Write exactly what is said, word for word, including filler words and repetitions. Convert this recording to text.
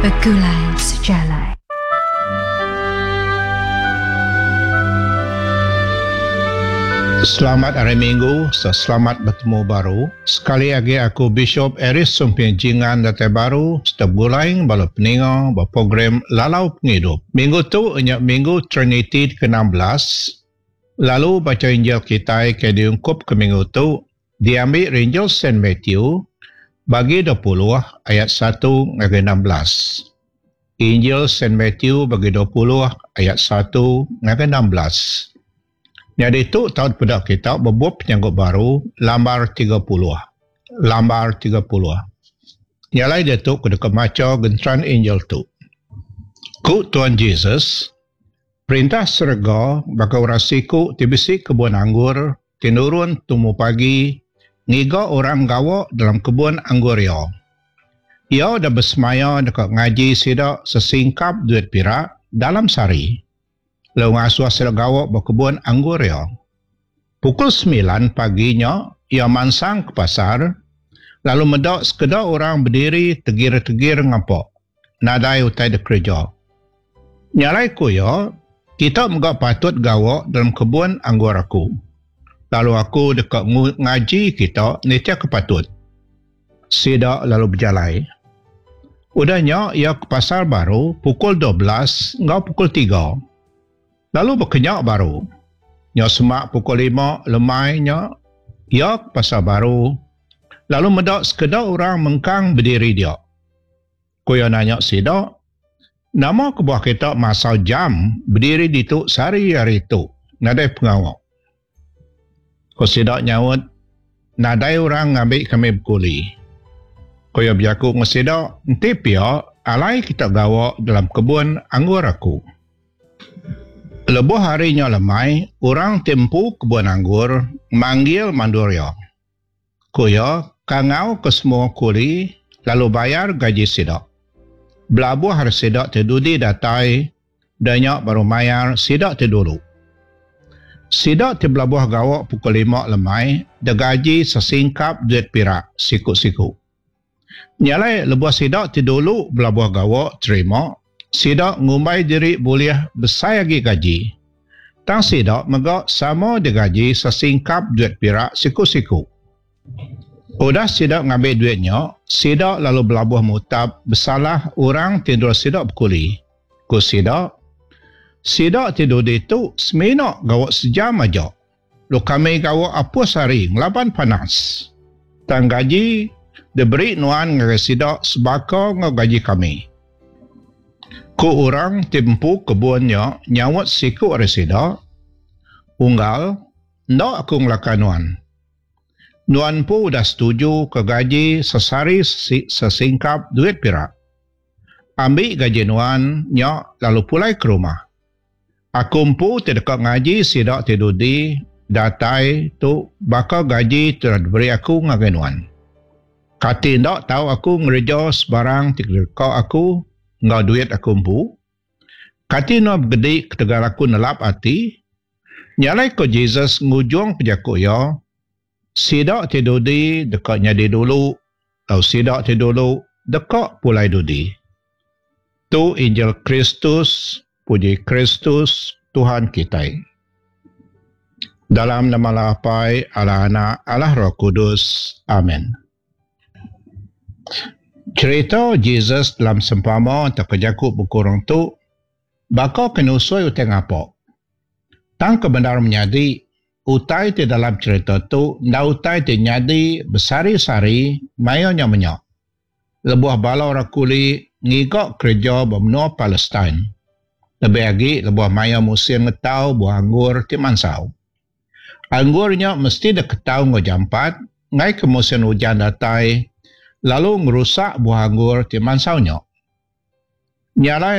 Begulai Sejalai. Selamat hari Minggu, selamat bertemu baru. Sekali lagi aku Bishop Eris Sumpian Jingan Datai Baru, setiap bulan bala peninga berprogram Lalau Penghidup. Minggu tu hanya Minggu Trinity ke enam belas. Lalu baca Injil kita ke diungkup ke minggu tu, diambil Injil Saint Matthew bagi dua puluh ayat satu hingga enam belas. Injil Saint Matthew bagi dua puluh ayat satu hingga enam belas. Jadi itu tahun pada kita berbuat penyanggut baru lambar tiga puluh. Lambar tiga puluh. Nyalai dia tu kuda kemaca gentran Injil tu. Ku Tuhan Yesus perintah serga baka urasiku tibisi kebun anggur tinurun tumu pagi ngiga orang gawa dalam kebun anggur ia. Ia dah bersemaya dekat ngaji sidak sesingkap duit pirak dalam sari. Lalu ngasuh sidak gawa berkebun anggur ia. Pukul sembilan paginya ia mansang ke pasar lalu medak sekedar orang berdiri tegir-tegir ngapok. Nadai utai de kerja. Nyalai ku ia kita megak patut gawa dalam kebun anggur aku. Lalu aku dekat ngaji kita nitia kepatut. Sidak lalu berjalai. Udahnya ia ke pasar baru pukul dua belas hingga pukul tiga. Lalu berkenyak baru. Ia semak pukul lima lemainya. Ia ke pasar baru. Lalu medak sekedar orang mengkang berdiri dia. Kuya nanya sidak. Nama kebuah kita masa jam berdiri di tu sehari hari tu. Nadai pengawak. Kau sidak nyawut. Nadai orang ngambil kami berkuli. Kau ya biaku ngesidak. Nanti pia alai kita gawa dalam kebun anggur aku. Lebuh harinya lemai. Orang tempu kebun anggur. Manggil manduria. Kau ya kangau ke semua kuli. Lalu bayar gaji sidak. Belabuh hari sidak terdudi datai, danyak baru mayar sidak terdulu. Sidak terbelabuh gawak pukul lima lemai, degaji sesingkap duit pirak, siku-siku. Nyalai lebuh sidak terdulu belabuh gawak terima, sidak ngumbai diri boleh bersayagi gaji. Tang sidak megak sama degaji sesingkap duit pirak, siku-siku. Udah sidak ngambil duitnya, sidak lalu belabuh mutab bersalah orang tidur sidak berkuli. Ku sidak, sidak tidur di tu seminak gawak sejam aja. Lu kami gawak apa sehari, ngelaban panas. Tang gaji, diberi nuan ngere sidak sebaka ngaji kami. Ku orang tempu kebunnya nyawat siku ada sidak. Unggal, ndak aku ngelakan nuan. Nuan pun dah setuju ke gaji sesari sesingkap duit pirak. Ambil gaji nuan, nyak lalu pulai ke rumah. Aku pun terdekat ngaji sidak tidur di datai tu bakal gaji telah diberi aku ngaji nuan. Kati ndak tahu aku ngereja sebarang terdekat aku ngau duit aku pun. Kati nuan bergedik ketegar aku nelap hati. Nyalai ko Jesus ngujung pejaku ya. Sidak tidur di dekatnya di dulu. Lalu sidak tidur dulu dekat pulai dudi. Tu Injil Kristus, puji Kristus, Tuhan kita. Dalam nama Lapai, Allah Anak, Allah Roh Kudus. Amin. Cerita Jesus dalam sempama terkejakut berkurang tu, bakal kenusui utang apa. Tang kebenar menyadi, utai di dalam cerita tu, na utai di nyadi besari-sari, mayanya menyak. Lebuah bala orang kuli ngigak kerja bermenua Palestin. Lebih lagi, lebuah maya musim ngetau buah anggur di mansau. Anggurnya mesti dah ketau ngejam empat, ngai ke musim hujan datai, lalu ngerusak buah anggur di mansaunya. Nyalai